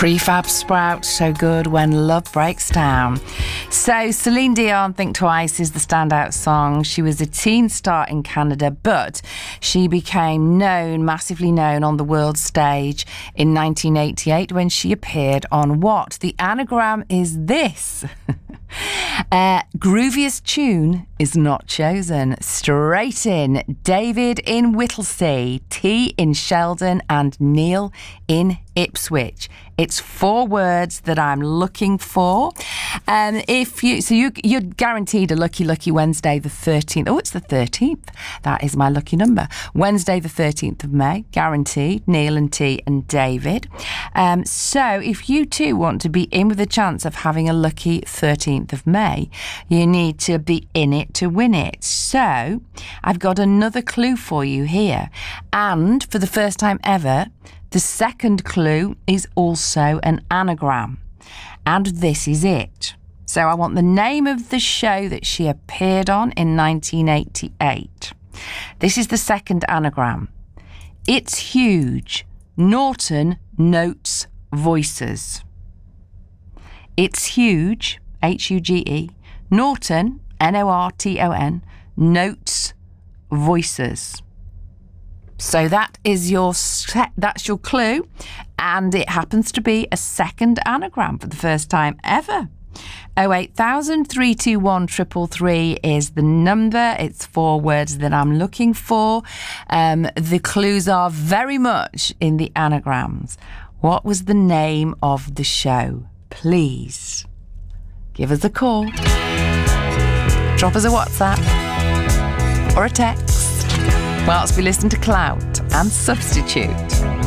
Prefab Sprout, so good when love breaks down. So Celine Dion, Think Twice, is the standout song. She was a teen star in Canada, but she became massively known on the world stage in 1988 when she appeared on what? The anagram is this. Grooviest tune is not chosen. Straight in. David in Whittlesea, T in Sheldon, and Neil in Ipswich. It's 4 words that I'm looking for. You're guaranteed a lucky Wednesday the 13th. Oh, it's the 13th. That is my lucky number. Wednesday the 13th of May, guaranteed. Neil and T and David. So if you too want to be in with a chance of having a lucky 13th of May, you need to be in it to win it. So I've got another clue for you here. And for the first time ever, the second clue is also an anagram. And this is it. So I want the name of the show that she appeared on in 1988. This is the second anagram. It's huge. Norton notes voices. It's huge. Huge. Norton, Norton, notes voices. So that's your clue, and it happens to be a second anagram for the first time ever. 08000 321 333 is the number. It's 4 words that I'm looking for. The clues are very much in the anagrams. What was the name of the show? Please give us a call. Drop us a WhatsApp or a text whilst we listen to Clout and Substitute.